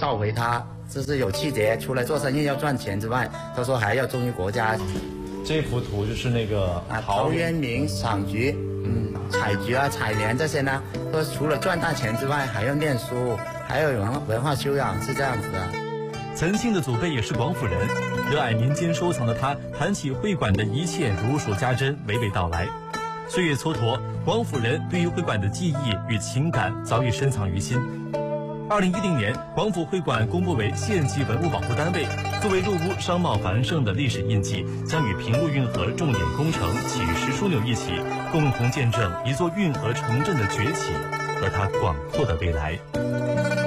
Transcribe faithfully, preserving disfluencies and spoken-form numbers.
告回他，就是有气节，除了做生意要赚钱之外，他说还要忠于国家。 这幅图就是那个啊，陶渊明赏菊，嗯，采菊啊、采莲这些呢，都除了赚大钱之外，还要念书，还要有文化修养，是这样子的。 岑庆的祖辈也是广府人，热爱民间收藏的他，谈起会馆的一切如数家珍，娓娓道来。岁月蹉跎，广府人对于会馆的记忆与情感早已深藏于心。二零一零年，广府会馆公布为县级文物保护单位，作为陆屋商贸繁盛的历史印记，将与平陆运河重点工程起石枢纽一起，共同见证一座运河城镇的崛起和它广阔的未来。